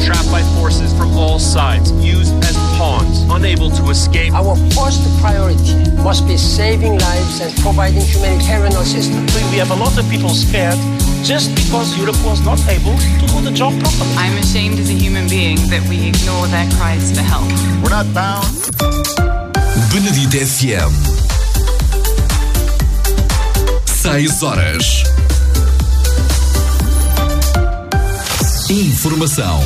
trapped by forces from all sides, used as pawns, unable to escape. Our first priority must be saving lives and providing humanitarian assistance. We have a lot of people scared just because Europe was not able to do the job properly. I'm ashamed as a human being that we ignore their cries for help. We're not bound. Benedito FM. 6 horas. Informação.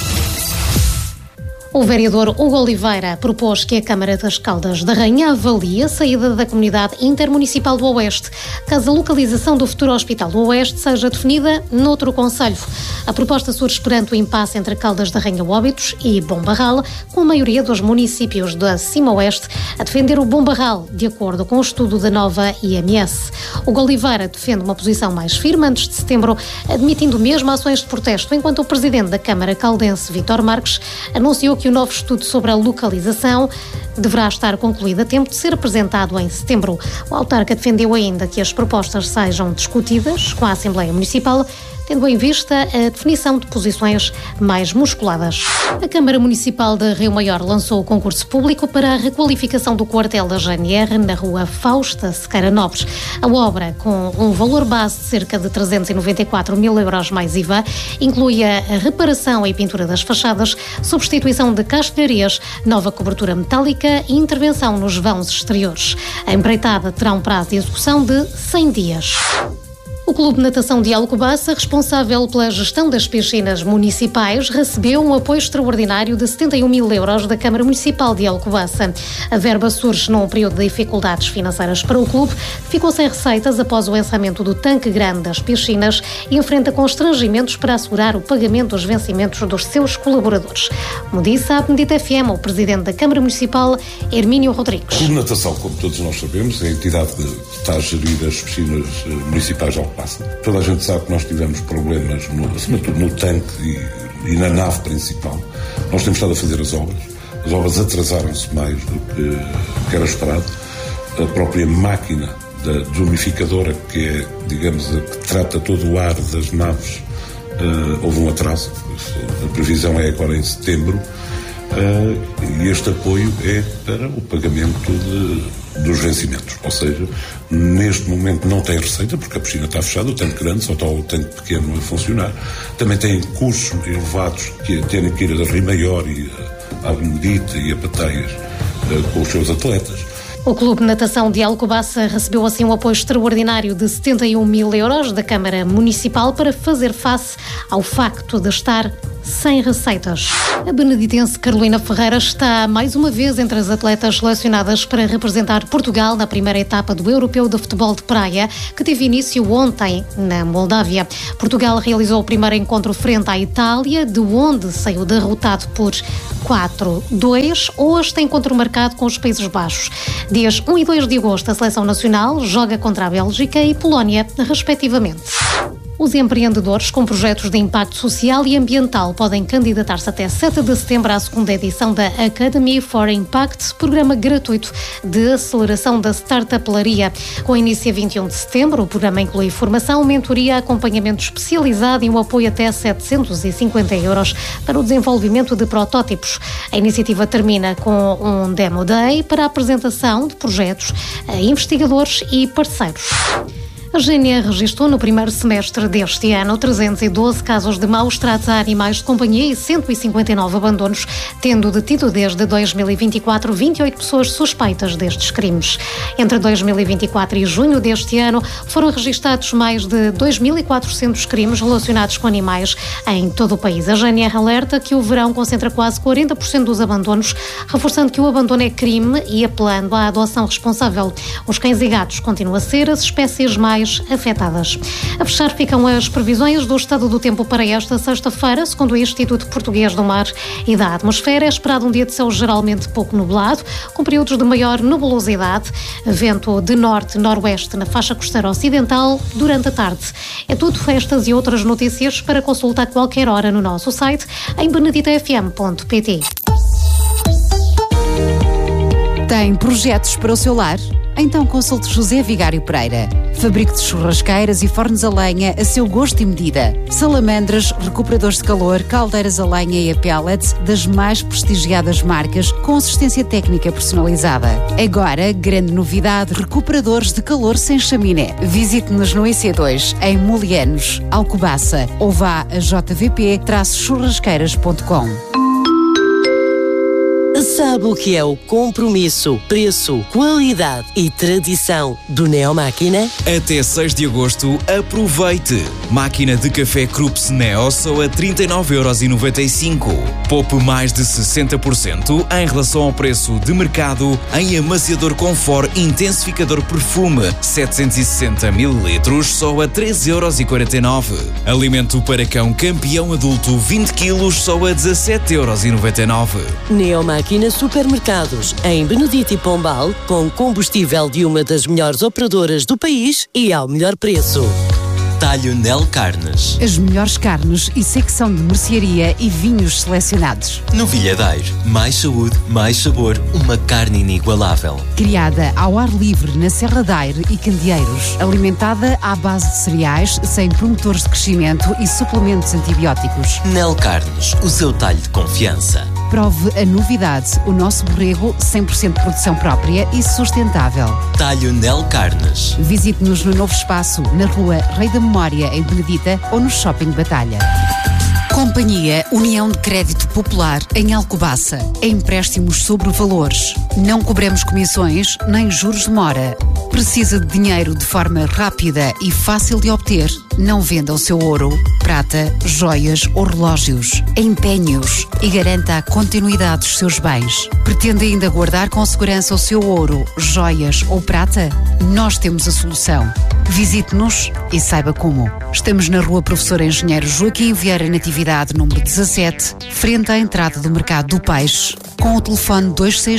O vereador Hugo Oliveira propôs que a Câmara das Caldas da Rainha avalie a saída da comunidade intermunicipal do Oeste, caso a localização do futuro Hospital do Oeste seja definida noutro concelho. A proposta surge perante o impasse entre Caldas da Rainha Óbidos e Bombarral, com a maioria dos municípios da Cima Oeste a defender o Bombarral, de acordo com o estudo da nova IMS. Hugo Oliveira defende uma posição mais firme antes de setembro, admitindo mesmo ações de protesto, enquanto o presidente da Câmara caldense, Vítor Marques, anunciou que o novo estudo sobre a localização deverá estar concluído a tempo de ser apresentado em setembro. O autarca defendeu ainda que as propostas sejam discutidas com a Assembleia Municipal, tendo em vista a definição de posições mais musculadas. A Câmara Municipal de Rio Maior lançou o concurso público para a requalificação do quartel da GNR na rua Fausta Sequeira Nobres. A obra, com um valor base de cerca de 394 mil euros mais IVA, inclui a reparação e pintura das fachadas, substituição de castelharias, nova cobertura metálica e intervenção nos vãos exteriores. A empreitada terá um prazo de execução de 100 dias. O Clube de Natação de Alcobaça, responsável pela gestão das piscinas municipais, recebeu um apoio extraordinário de 71 mil euros da Câmara Municipal de Alcobaça. A verba surge num período de dificuldades financeiras para o clube, que ficou sem receitas após o encerramento do tanque grande das piscinas e enfrenta constrangimentos para assegurar o pagamento dos vencimentos dos seus colaboradores. Como disse à Benedito FM o presidente da Câmara Municipal, Hermínio Rodrigues. O Clube de Natação, como todos nós sabemos, é a entidade que está a gerir as piscinas municipais de Alcobaça. Toda a gente sabe que nós tivemos problemas no tanque e na nave principal. Nós temos estado a fazer as obras. As obras atrasaram-se mais do que era esperado. A própria máquina da desumificadora, que é, digamos, a que trata todo o ar das naves, houve um atraso. A previsão é agora em setembro. E este apoio é para o pagamento dos vencimentos, ou seja, neste momento não tem receita porque a piscina está fechada, o tanque grande, só está o tanque pequeno a funcionar. Também tem custos elevados que têm que ir a Rio Maior e a Benedita e a Pateias com os seus atletas. O Clube de Natação de Alcobaça recebeu assim um apoio extraordinário de 71 mil euros da Câmara Municipal para fazer face ao facto de estar sem receitas. A beneditense Carolina Ferreira está mais uma vez entre as atletas selecionadas para representar Portugal na primeira etapa do Europeu de Futebol de Praia, que teve início ontem na Moldávia. Portugal realizou o primeiro encontro frente à Itália, de onde saiu derrotado por 4-2. Hoje tem encontro marcado com os Países Baixos. Dias 1 e 2 de agosto, a seleção nacional joga contra a Bélgica e Polónia, respectivamente. Os empreendedores com projetos de impacto social e ambiental podem candidatar-se até 7 de setembro à segunda edição da Academy for Impact, programa gratuito de aceleração da startupelaria. Com início a 21 de setembro, o programa inclui formação, mentoria, acompanhamento especializado e um apoio até 750 euros para o desenvolvimento de protótipos. A iniciativa termina com um Demo Day para a apresentação de projetos a investigadores e parceiros. A GNR registrou no primeiro semestre deste ano 312 casos de maus tratos a animais de companhia e 159 abandonos, tendo detido desde 2024 28 pessoas suspeitas destes crimes. Entre 2024 e junho deste ano foram registrados mais de 2.400 crimes relacionados com animais em todo o país. A GNR alerta que o verão concentra quase 40% dos abandonos, reforçando que o abandono é crime e apelando à adoção responsável. Os cães e gatos continuam a ser as espécies mais afetadas. A fechar ficam as previsões do estado do tempo para esta sexta-feira. Segundo o Instituto Português do Mar e da Atmosfera, é esperado um dia de céu geralmente pouco nublado, com períodos de maior nebulosidade, vento de norte-noroeste na faixa costeira ocidental durante a tarde. É tudo, estas e outras notícias para consultar a qualquer hora no nosso site em beneditafm.pt. Tem projetos para o seu lar? Então consulte José Vigário Pereira. Fabrico de churrasqueiras e fornos a lenha a seu gosto e medida. Salamandras, recuperadores de calor, caldeiras a lenha e a pellets das mais prestigiadas marcas com assistência técnica personalizada. Agora, grande novidade, recuperadores de calor sem chaminé. Visite-nos no IC2, em Molianos, Alcobaça, ou vá a jvp-churrasqueiras.com. Sabe o que é o compromisso, preço, qualidade e tradição do Neo Máquina? Até 6 de agosto, aproveite! Máquina de café Krups Neo só a 39,95€. Poupe mais de 60% em relação ao preço de mercado em amaciador Confort Intensificador Perfume 760 ml só a 13,49€. Alimento para cão campeão adulto 20 kg só a 17,99€. Neo Máquina Supermercados, em Benedito e Pombal, com combustível de uma das melhores operadoras do país e ao melhor preço. Talho Nel Carnes. As melhores carnes e secção de mercearia e vinhos selecionados. Novilhadeiro. Mais saúde, mais sabor. Uma carne inigualável. Criada ao ar livre na Serra da Aire e Candeeiros. Alimentada à base de cereais, sem promotores de crescimento e suplementos antibióticos. Nel Carnes. O seu talho de confiança. Prove a novidade. O nosso borrego 100% produção própria e sustentável. Talho Nel Carnes. Visite-nos no novo espaço, na rua Rei da Memória, em Benedita, ou no Shopping Batalha. Companhia União de Crédito Popular, em Alcobaça. Empréstimos sobre valores. Não cobramos comissões nem juros de mora. Precisa de dinheiro de forma rápida e fácil de obter? Não venda o seu ouro, prata, joias ou relógios. Empenhe-os e garanta a continuidade dos seus bens. Pretende ainda guardar com segurança o seu ouro, joias ou prata? Nós temos a solução. Visite-nos e saiba como. Estamos na Rua Professor Engenheiro Joaquim Vieira Natividade, número 17, frente à entrada do Mercado do Peixe, com o telefone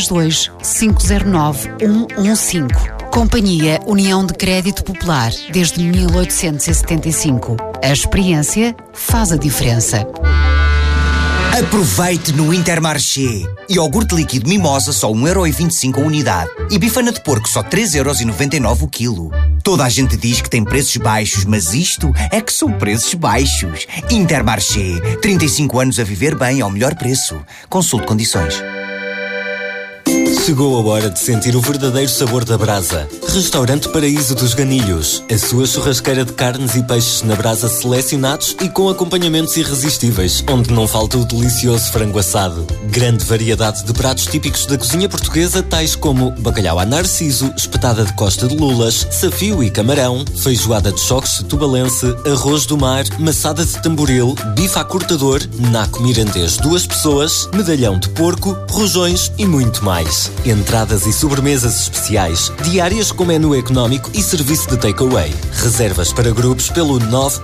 262-509-115. Companhia União de Crédito Popular, desde 1875. A experiência faz a diferença. Aproveite no Intermarché. Iogurte líquido Mimosa só 1,25€ a unidade. E bifana de porco só 3,99€ o quilo. Toda a gente diz que tem preços baixos, mas isto é que são preços baixos. Intermarché. 35 anos a viver bem ao melhor preço. Consulte condições. Chegou a hora de sentir o verdadeiro sabor da brasa. Restaurante Paraíso dos Ganilhos. A sua churrasqueira de carnes e peixes na brasa selecionados e com acompanhamentos irresistíveis, onde não falta o delicioso frango assado. Grande variedade de pratos típicos da cozinha portuguesa, tais como bacalhau à narciso, espetada de costa de lulas, safio e camarão, feijoada de choques tubalense, arroz do mar, maçada de tamboril, bife à cortador, naco mirandês 2 pessoas, medalhão de porco, rojões e muito mais. Entradas e sobremesas especiais, diárias com menu económico e serviço de takeaway. Reservas para grupos pelo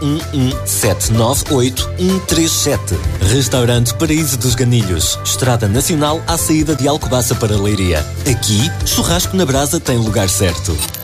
911-798-137. Restaurante Paraíso dos Ganilhos. Estrada Nacional à saída de Alcobaça para Leiria. Aqui, churrasco na brasa tem lugar certo.